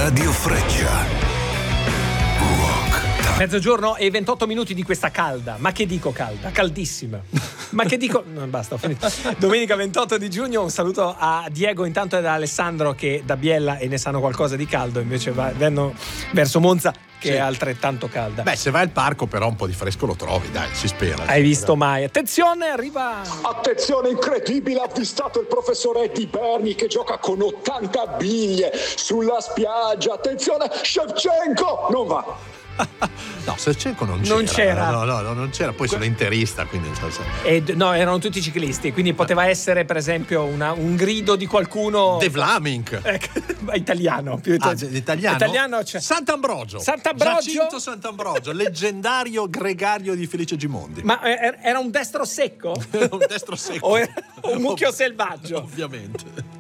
Radio Freccia. Mezzogiorno e 28 minuti di questa calda, ma che dico calda, caldissima, ma che dico, no, basta, ho finito. Domenica 28 di giugno, un saluto a Diego intanto ed a Alessandro che da Biella e ne sanno qualcosa di caldo, invece vanno verso Monza che è altrettanto calda. Beh, se vai al parco però un po' di fresco lo trovi, dai, si spera. Hai visto mai? Attenzione, arriva... Attenzione incredibile, ha avvistato il professor Eddie Berni che gioca con 80 biglie sulla spiaggia. Attenzione, Shevchenko, non va. No, Shevchenko non c'era. No, non c'era. Poi sono interista, quindi no, erano tutti ciclisti, quindi poteva essere per esempio un grido di qualcuno De Vlaming, italiano, più italiano c'è Sant'Ambrogio, Giacinto Sant'Ambrogio, leggendario gregario di Felice Gimondi. Ma era un destro secco? Un destro secco o era un mucchio selvaggio? Ovviamente.